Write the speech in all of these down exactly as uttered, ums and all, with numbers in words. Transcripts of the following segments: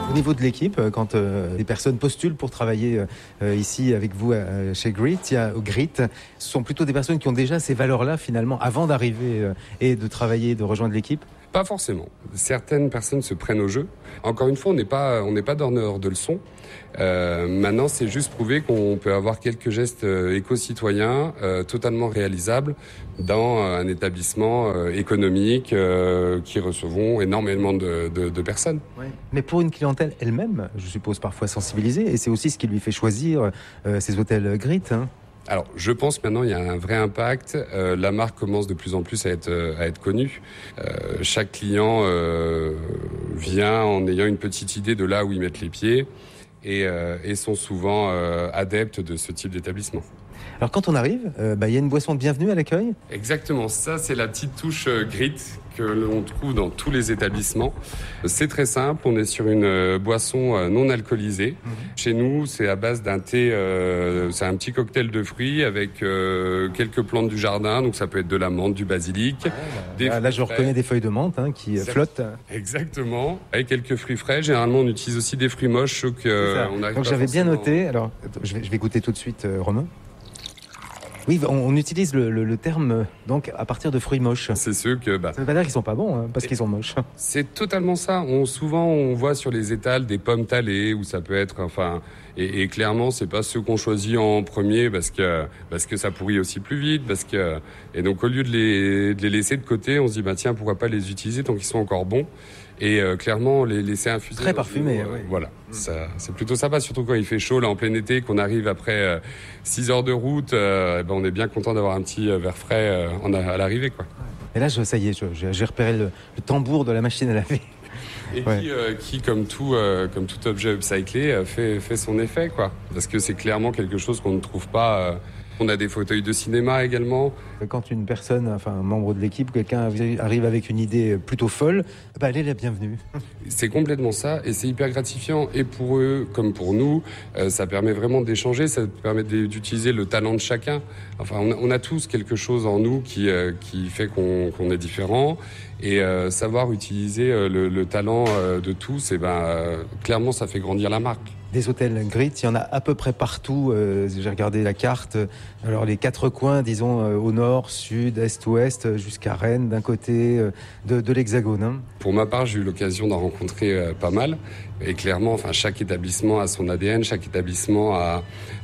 Au niveau de l'équipe, quand euh, les personnes postulent pour travailler euh, ici avec vous euh, chez Grit, il y a, au Grit, ce sont plutôt des personnes qui ont déjà ces valeurs-là finalement avant d'arriver euh, et de travailler, de rejoindre l'équipe? Pas forcément. Certaines personnes se prennent au jeu. Encore une fois, on n'est pas, on n'est pas donneur de leçons. Euh, maintenant, c'est juste prouver qu'on peut avoir quelques gestes euh, éco-citoyens euh, totalement réalisables dans euh, un établissement euh, économique euh, qui recevons énormément de, de, de personnes. Ouais. Mais pour une clientèle elle-même, je suppose parfois sensibilisée, et c'est aussi ce qui lui fait choisir euh, ces hôtels Grit, hein. Alors, je pense maintenant il y a un vrai impact. Euh, la marque commence de plus en plus à être à être connue. Euh, chaque client euh, vient en ayant une petite idée de là où ils mettent les pieds et, euh, et sont souvent euh, adeptes de ce type d'établissement. Alors quand on arrive, euh, bah, y a une boisson de bienvenue à l'accueil? Exactement, ça c'est la petite touche euh, Grit que l'on trouve dans tous les établissements. C'est très simple, on est sur une euh, boisson euh, non alcoolisée. Mmh. Chez nous, c'est à base d'un thé, euh, c'est un petit cocktail de fruits avec euh, quelques plantes du jardin, donc ça peut être de la menthe, du basilic. Ah, des là, là je reconnais des feuilles de menthe hein, qui Exact- flottent. Exactement, avec quelques fruits frais. Généralement, on utilise aussi des fruits moches. Que, euh, on donc j'avais bien noté, alors je vais, je vais goûter tout de suite, euh, Romain. Oui, on, on utilise le, le, le terme donc à partir de fruits moches. C'est ceux que... Bah, ça veut pas dire qu'ils sont pas bons, hein, parce qu'ils sont moches. C'est totalement ça. On, souvent, on voit sur les étals des pommes talées, où ça peut être... enfin, et, et clairement, c'est pas ceux qu'on choisit en premier, parce que, parce que ça pourrit aussi plus vite. Parce que, et donc, au lieu de les, de les laisser de côté, on se dit, bah, tiens, pourquoi pas les utiliser tant qu'ils sont encore bons. Et euh, clairement, les laisser infuser. Très parfumé, euh, oui. Voilà, mmh. ça, c'est plutôt sympa, surtout quand il fait chaud, là, en plein été, qu'on arrive après euh, six heures de route, euh, ben, on est bien content d'avoir un petit verre frais euh, en, à l'arrivée, quoi. Et là, je, ça y est, je, j'ai repéré le, le tambour de la machine à laver. Et ouais. qui, euh, qui, comme tout, euh, comme tout objet upcyclé, euh, fait, fait son effet, quoi. Parce que c'est clairement quelque chose qu'on ne trouve pas... Euh, On a des fauteuils de cinéma également. Quand une personne, enfin un membre de l'équipe, quelqu'un arrive avec une idée plutôt folle, bah elle est la bienvenue. C'est complètement ça et c'est hyper gratifiant. Et pour eux, comme pour nous, euh, ça permet vraiment d'échanger, ça permet d'utiliser le talent de chacun. Enfin, on a, on a tous quelque chose en nous qui, euh, qui fait qu'on, qu'on est différent. Et euh, savoir utiliser euh, le, le talent euh, de tous, et ben, euh, clairement, ça fait grandir la marque. Des hôtels Grit, il y en a à peu près partout. Euh, j'ai regardé la carte. Alors les quatre coins, disons euh, au nord, sud, est, ouest, jusqu'à Rennes, d'un côté euh, de, de l'Hexagone. Hein. Pour ma part, j'ai eu l'occasion d'en rencontrer euh, pas mal. Et clairement, enfin, chaque établissement a son A D N, chaque établissement a,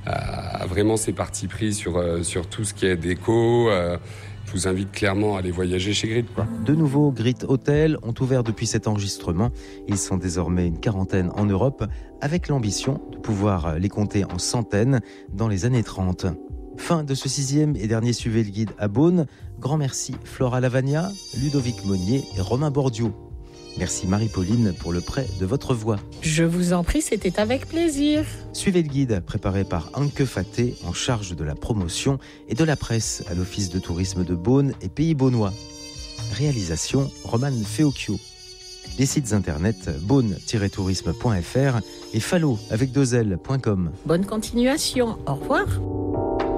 a, a vraiment ses partis pris sur euh, sur tout ce qui est déco. Euh, Je vous invite clairement à aller voyager chez Grit, quoi. De nouveaux Grit Hôtels ont ouvert depuis cet enregistrement. Ils sont désormais une quarantaine en Europe, avec l'ambition de pouvoir les compter en centaines dans les années trente. Fin de ce sixième et dernier Suivez le Guide à Beaune. Grand merci Flora Lavagna, Ludovic Monnier et Romain Bordiot. Merci Marie-Pauline pour le prêt de votre voix. Je vous en prie, c'était avec plaisir. Suivez le guide, préparé par Anke Faté, en charge de la promotion et de la presse à l'Office de tourisme de Beaune et Pays Beaunois. Réalisation, Roman Feocchio. Les sites internet beaune tiret tourisme point f r et fallo avec deux l point com. Bonne continuation, au revoir.